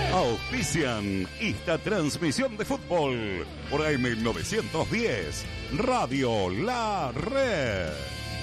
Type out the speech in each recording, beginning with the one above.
Auspician esta transmisión de fútbol por AM910 Radio La Red.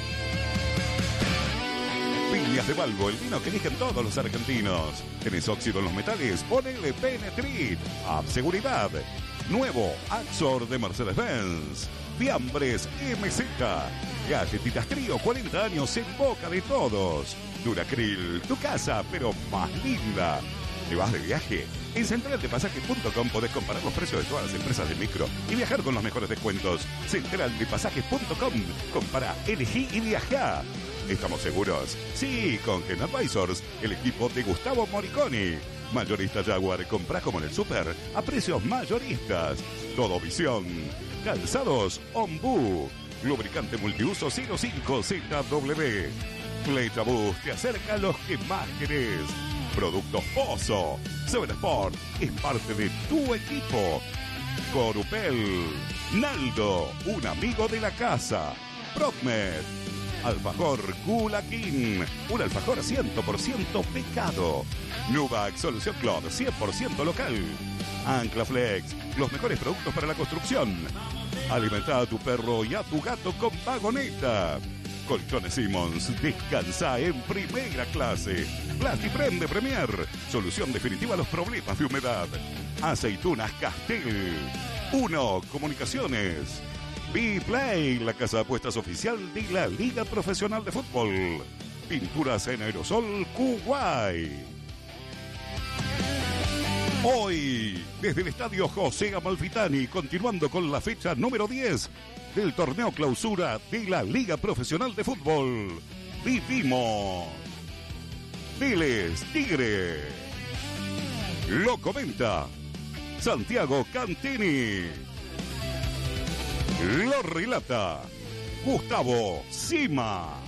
Viñas de Balbo, el vino que eligen todos los argentinos. ¿Tenés óxido en los metales? Ponele Penetrit. Seguridad. Nuevo Axor de Mercedes-Benz. Fiambres MZ. Galletitas Trío, 40 años en boca de todos. Duracril, tu casa, pero más linda. ¿Te vas de viaje? En centraldepasajes.com podés comparar los precios de todas las empresas de micro y viajar con los mejores descuentos. Centraldepasajes.com. Compara, elegí y viajá. ¿Estamos seguros? Sí, con Gen Advisors, el equipo de Gustavo Moriconi. Mayorista Jaguar, comprá como en el súper a precios mayoristas. Todo Visión. Calzados Ombú. Lubricante multiuso 05ZW. Flechabús te acerca a los que más querés. Productos Pozo. 7 Sport es parte de tu equipo. Corupel. Naldo, un amigo de la casa. Procmed. Alfajor Gulaquín, un alfajor 100% pecado. Nubac Solución Club, 100% local. Anclaflex, los mejores productos para la construcción. Alimenta a tu perro y a tu gato con Vagoneta. Colchones Simmons, descansa en primera clase. Plastiprem de Premier, solución definitiva a los problemas de humedad. Aceitunas Castel. 1 Comunicaciones. B-Play, la casa de apuestas oficial de la Liga Profesional de Fútbol. Pinturas en aerosol Kuwait. Hoy, desde el estadio José Amalfitani, continuando con la fecha número 10 del torneo clausura de la Liga Profesional de Fútbol. Vivimos. Vélez Tigre. Lo comenta Santiago Cantini. Lo relata Gustavo Sima.